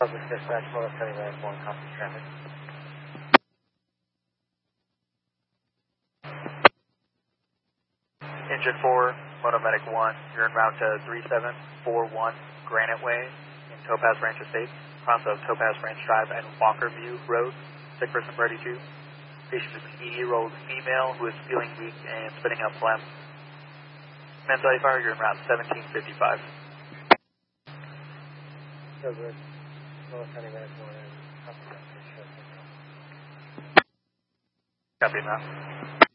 Public dispatch, Motor City Red 1, copy traffic. Engine 4, Motomedic 1, you're en route to 3741 Granite Way in Topaz Ranch Estates, cross of Topaz Ranch Drive and Walker View Road, sick person priority 2. Patient is an 80-year-old female who is feeling weak and spitting up phlegm. Men's fire, you're en route 1755. So good. Motor City Red 1, copy traffic. Copy, ma'am.